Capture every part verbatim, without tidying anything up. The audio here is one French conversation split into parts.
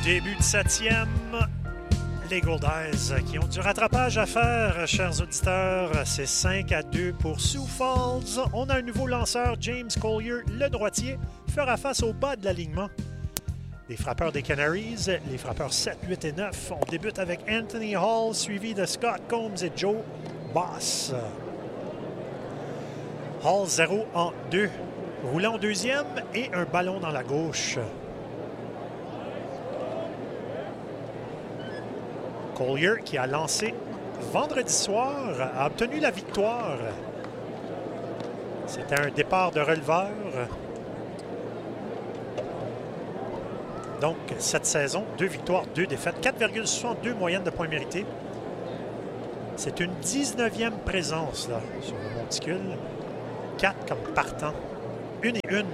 Début de septième, les Goldeyes qui ont du rattrapage à faire, chers auditeurs. C'est cinq à deux pour Sioux Falls. On a un nouveau lanceur, James Collier, le droitier, fera face au bas de l'alignement. Les frappeurs des Canaries, les frappeurs sept, huit et neuf. On débute avec Anthony Hall, suivi de Scott Combs et Joe Boss. Hall zéro en deux. Roulant deuxième et un ballon dans la gauche. Collier, qui a lancé vendredi soir, a obtenu la victoire. C'était un départ de releveur. Donc, cette saison, deux victoires, deux défaites, quatre virgule soixante-deux moyenne de points mérités. C'est une dix-neuvième présence là, sur le monticule. quatre comme partant. Une et une.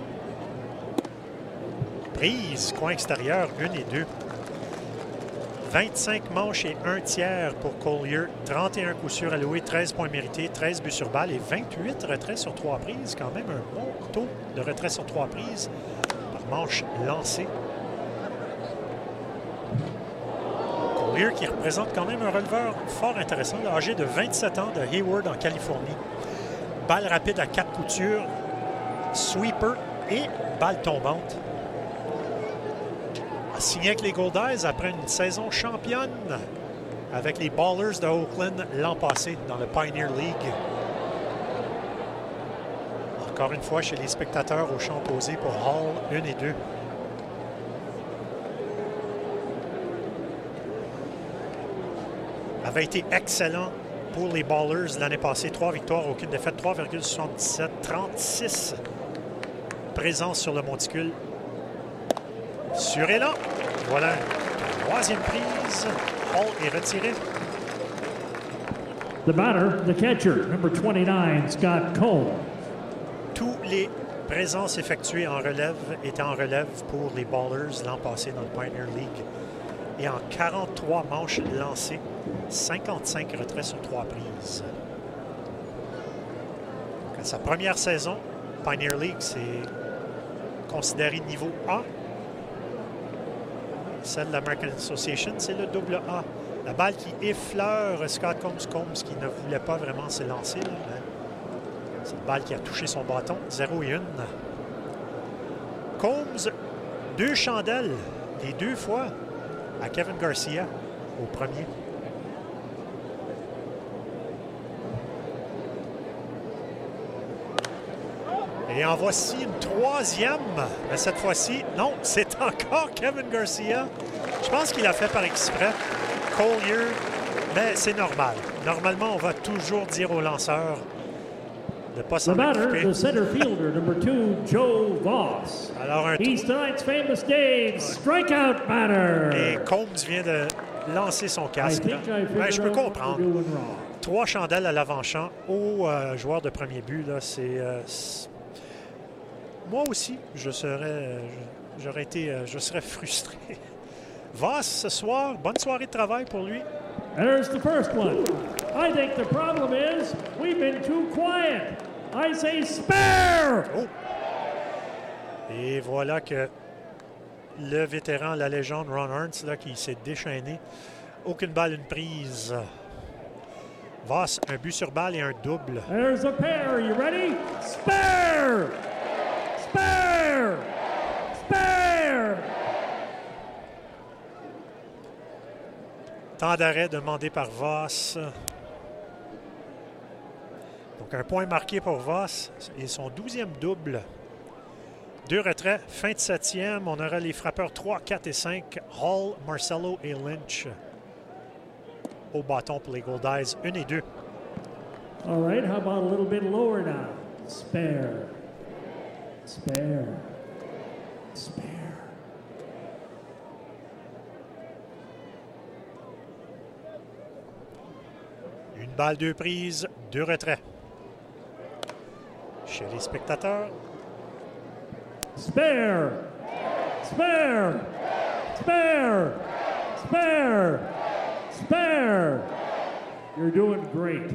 Prise, coin extérieur, une et deux. vingt-cinq manches et un tiers pour Collier. trente et un coups sûrs alloués, treize points mérités, treize buts sur balle et vingt-huit retraits sur trois prises. Quand même un bon taux de retrait sur trois prises par manche lancée. Collier qui représente quand même un releveur fort intéressant, âgé de vingt-sept ans de Hayward en Californie. Balle rapide à quatre coutures, sweeper et balle tombante. A signé avec les Goldeyes après une saison championne avec les Ballers de Oakland l'an passé dans le Pioneer League. Encore une fois chez les spectateurs au champ opposé pour Hall, une et deux. Avait été excellent pour les Ballers l'année passée. Trois victoires, aucune défaite, trois virgule soixante-dix-sept, trente-six présences sur le monticule. Sur élan, voilà une troisième prise. Hall est retiré. The batter, the catcher, number twenty-nine, Scott Combs. Tous les présences effectuées en relève étaient en relève pour les Ballers l'an passé dans le Pioneer League. Et en quarante-trois manches lancées, cinquante-cinq retraits sur trois prises. Donc, à sa première saison, Pioneer League, c'est considéré niveau A. Celle de l'American Association, c'est le double A. La balle qui effleure Scott Combs, Combs qui ne voulait pas vraiment se lancer. Là, c'est une balle qui a touché son bâton. zéro et une. Combs, deux chandelles, les deux fois à Kevin Garcia au premier. Et en voici une troisième. Mais cette fois-ci, non, c'est encore Kevin Garcia. Je pense qu'il a fait par exprès. Collier, mais c'est normal. Normalement, on va toujours dire aux lanceurs de ne pas s'en occuper. The center fielder, number two, Joe Voss. Alors, un He's tonight's famous Dave, strikeout batter. Et Combs vient de lancer son casque. Ben, je peux comprendre. Trois chandelles à l'avant-champ au euh, joueur de premier but. Là, c'est... Euh, Moi aussi, je serais, j'aurais été, je serais frustré. Voss, ce soir, bonne soirée de travail pour lui. There's the first one. I think the problem is we've been too quiet. I say spare! Oh. Et voilà que le vétéran, la légende Ron Ernst, là, qui s'est déchaîné. Aucune balle, une prise. Voss, un but sur balle et un double. There's a pair. You ready? Spare! Spare! Spare! Temps d'arrêt demandé par Voss. Donc un point marqué pour Voss et son douzième double. Deux retraits, fin de septième. On aura les frappeurs trois, quatre et cinq. Hall, Marcello et Lynch. Au bâton pour les Goldeyes, une et deux. All right, how about a little bit lower now? Spare. Spare. Spare. Une balle, deux prises, deux retraits. Chez les spectateurs. Spare. Spare. Spare. Spare. Spare. You're doing great.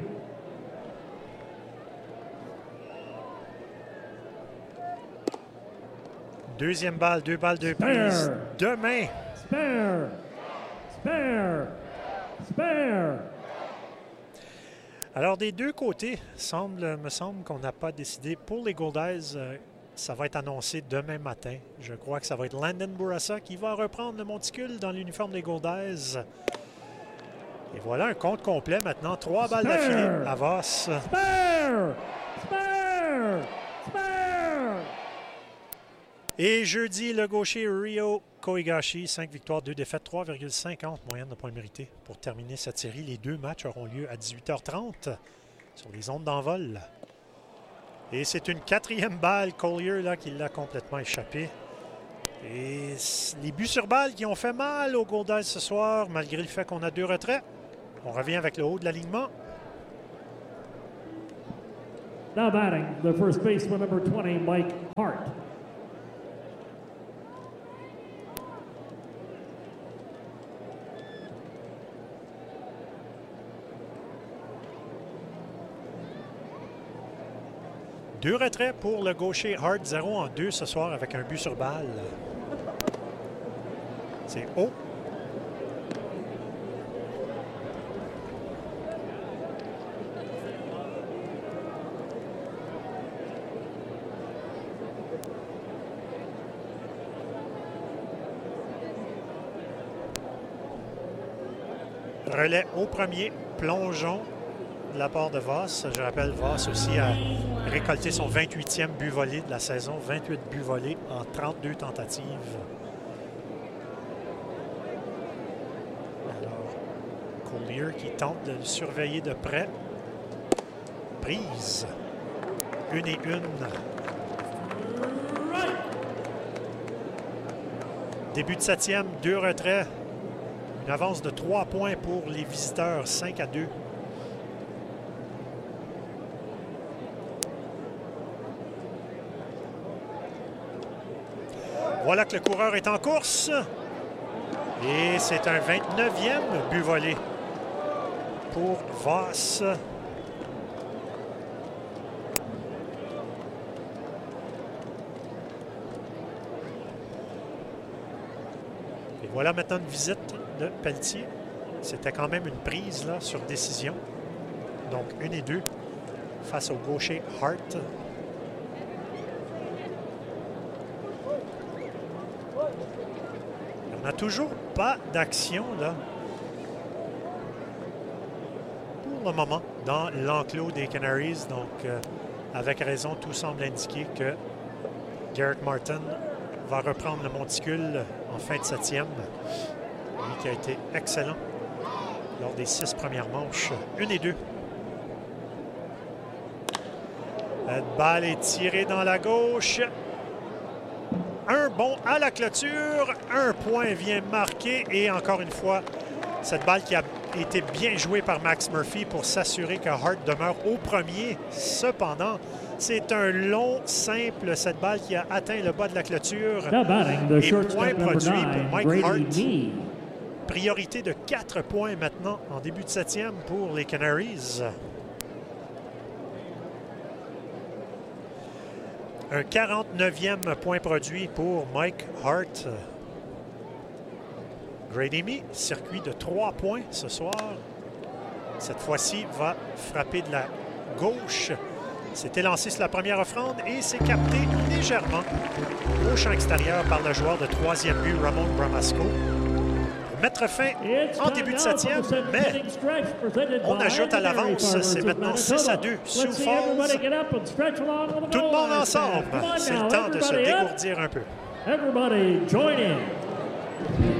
Deuxième balle, deux balles, deux prises. Demain, Spare. Spare. Spare. Alors, des deux côtés, semble, me semble qu'on n'a pas décidé. Pour les Goldeyes, euh, ça va être annoncé demain matin. Je crois que ça va être Landon Bourassa qui va reprendre le monticule dans l'uniforme des Goldeyes. Et voilà un compte complet maintenant. Trois balles d'affilée à Voss. Spare! Spare! Spare! Et jeudi, le gaucher Ryo Koigashi, cinq victoires, deux défaites, trois virgule cinquante moyenne de points mérités pour terminer cette série. Les deux matchs auront lieu à dix-huit heures trente sur les ondes d'envol. Et c'est une quatrième balle, Collier, là, qui l'a complètement échappé. Et les buts sur balle qui ont fait mal aux Goldeyes ce soir, malgré le fait qu'on a deux retraits. On revient avec le haut de l'alignement. Now batting, the first baseman, number twenty, Mike Hart. Deux retraits pour le gaucher Hart, zéro en deux ce soir avec un but sur balle. C'est haut. Relais au premier, plongeon de la part de Voss. Je rappelle, Voss aussi a récolté son vingt-huitième but volé de la saison. vingt-huit buts volés en trente-deux tentatives. Alors, Collier qui tente de le surveiller de près. Prise. Une et une. Début de septième, deux retraits. Une avance de trois points pour les visiteurs, cinq à deux. Voilà que le coureur est en course. Et c'est un vingt-neuvième but volé pour Voss. Et voilà maintenant une visite de Pelletier. C'était quand même une prise là, sur décision. Donc, une et deux face au gaucher Hart. On n'a toujours pas d'action là. Pour le moment, dans l'enclos des Canaries. Donc, euh, avec raison, tout semble indiquer que Garrett Martin va reprendre le monticule en fin de septième. Lui qui a été excellent lors des six premières manches. Une et deux. La balle est tirée dans la gauche. Un bon à la clôture. Un point vient marquer. Et encore une fois, cette balle qui a été bien jouée par Max Murphy pour s'assurer que Hart demeure au premier. Cependant, c'est un long, simple, cette balle qui a atteint le bas de la clôture. Et point produit pour Mike Hart. Priorité de quatre points maintenant en début de septième pour les Canaries. Un quarante-neuvième point produit pour Mike Hart. Grady Mee, circuit de trois points ce soir. Cette fois-ci, va frapper de la gauche. C'était lancé sur la première offrande et c'est capté légèrement au champ extérieur par le joueur de troisième but, Ramon Bramasco. Pour mettre fin en début de septième, mais on ajoute à l'avance. C'est maintenant six à deux. Sioux Falls. Tout le monde ensemble. C'est le temps de se dégourdir un peu.